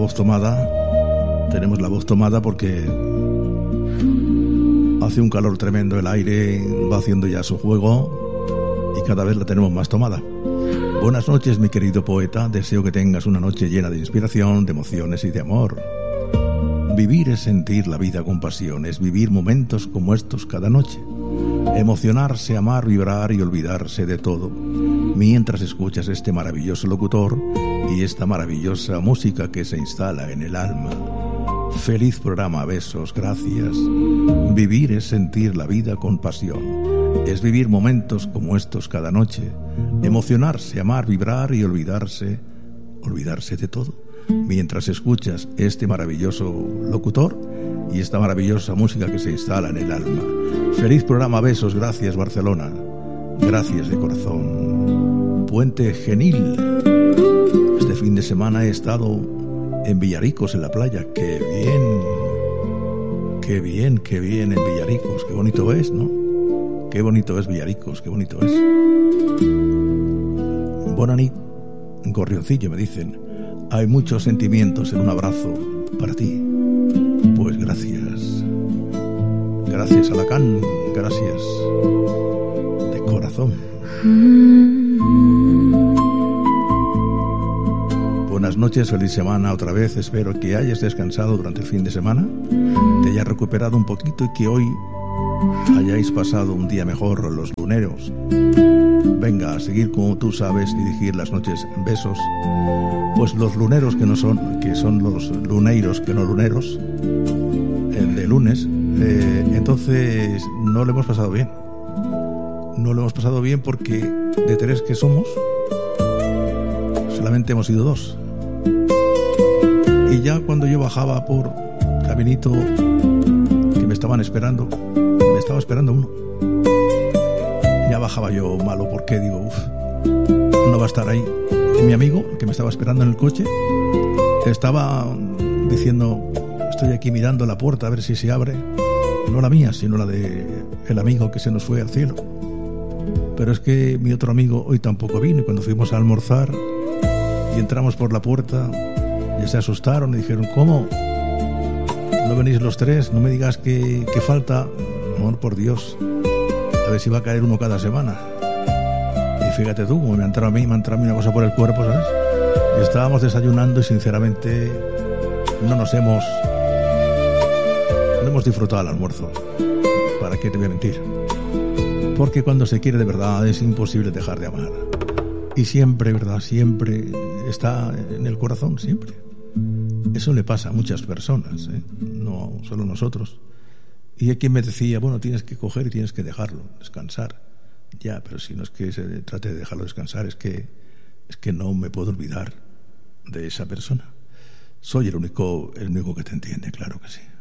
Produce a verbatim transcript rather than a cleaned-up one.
voz tomada. Tenemos la voz tomada porque hace un calor tremendo, el aire va haciendo ya su juego y cada vez la tenemos más tomada. Buenas noches, mi querido poeta, deseo que tengas una noche llena de inspiración, de emociones y de amor. Vivir es sentir la vida con pasión, es vivir momentos como estos cada noche. Emocionarse, amar, vibrar y olvidarse de todo, mientras escuchas este maravilloso locutor y esta maravillosa música que se instala en el alma. Feliz programa, besos, gracias. Vivir es sentir la vida con pasión, es vivir momentos como estos cada noche. Emocionarse, amar, vibrar y olvidarse, olvidarse de todo, mientras escuchas este maravilloso locutor y esta maravillosa música que se instala en el alma. Feliz programa, besos, gracias Barcelona, gracias de corazón. Puente Genil. Este fin de semana he estado en Villaricos, en la playa. Qué bien, qué bien, qué bien en Villaricos, qué bonito es, ¿no? Qué bonito es Villaricos, qué bonito es. Bonanit, gorrioncillo, me dicen. Hay muchos sentimientos en un abrazo para ti. Pues gracias. Gracias, Alacán. Gracias. De corazón. Buenas noches, feliz semana otra vez. Espero que hayas descansado durante el fin de semana, te hayas recuperado un poquito y que hoy hayáis pasado un día mejor los luneros. Venga, a seguir como tú sabes, dirigir las noches en besos. Pues los luneros que no son, que son los luneiros que no luneros, el de lunes, eh, entonces no lo hemos pasado bien. No lo hemos pasado bien porque de tres que somos, solamente hemos sido dos. Y ya cuando yo bajaba por caminito, que me estaban esperando, me estaba esperando uno. Ya bajaba yo malo porque digo, uff, no va a estar ahí. Y mi amigo, que me estaba esperando en el coche, estaba diciendo, estoy aquí mirando la puerta a ver si se abre. No la mía, sino la de el amigo que se nos fue al cielo. Pero es que mi otro amigo hoy tampoco vino, y cuando fuimos a almorzar y entramos por la puerta, ya se asustaron y dijeron, ¿cómo? ¿No venís los tres? No me digas que, que falta. Amor, por Dios, a ver si va a caer uno cada semana. Y fíjate tú, como me ha entrado a mí, me ha entrado a mí una cosa por el cuerpo, ¿sabes? Y estábamos desayunando y sinceramente no nos hemos no hemos disfrutado el almuerzo. ¿Para qué te voy a mentir? Porque cuando se quiere de verdad es imposible dejar de amar. Y siempre, ¿verdad? Siempre está en el corazón, siempre. Eso le pasa a muchas personas, ¿eh? No solo nosotros. Y hay quien me decía, bueno, tienes que coger y tienes que dejarlo, descansar. Ya, pero si no es que se trate de dejarlo descansar, es que, es que no me puedo olvidar de esa persona. Soy el único, el único que te entiende, claro que sí.